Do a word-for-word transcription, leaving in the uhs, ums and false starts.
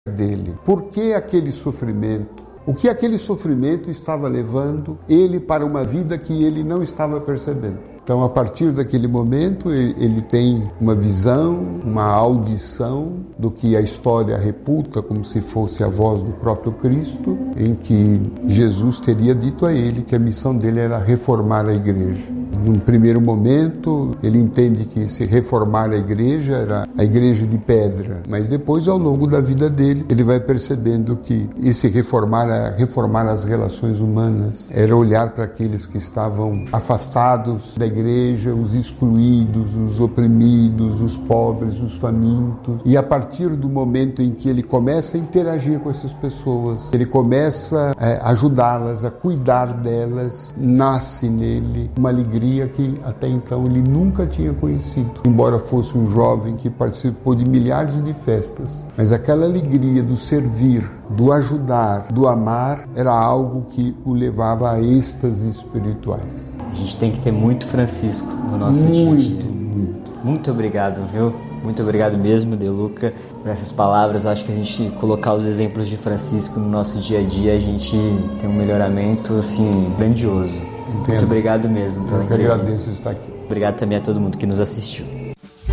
dele. Por que aquele sofrimento? O que aquele sofrimento estava levando ele para uma vida que ele não estava percebendo? Então, a partir daquele momento, ele tem uma visão, uma audição do que a história reputa como se fosse a voz do próprio Cristo, em que Jesus teria dito a ele que a missão dele era reformar a igreja. Num primeiro momento, ele entende que se reformar a igreja era a igreja de pedra, mas depois, ao longo da vida dele, ele vai percebendo que esse reformar era reformar as relações humanas, era olhar para aqueles que estavam afastados da igreja, os excluídos, os oprimidos, os pobres, os famintos. E a partir do momento em que ele começa a interagir com essas pessoas, ele começa a ajudá-las, a cuidar delas, nasce nele uma alegria que até então ele nunca tinha conhecido. Embora fosse um jovem que participou de milhares de festas, mas aquela alegria do servir, do ajudar, do amar, era algo que o levava a êxtases espirituais. A gente tem que ter muito Francisco no nosso muito, dia a dia. Muito, muito obrigado, viu? Muito obrigado mesmo, De Luca, por essas palavras. Eu acho que a gente colocar os exemplos de Francisco no nosso dia a dia, a gente tem um melhoramento, assim, grandioso. Entendo. Muito obrigado mesmo pela Eu que entrevista. agradeço estar aqui. Obrigado também a todo mundo que nos assistiu.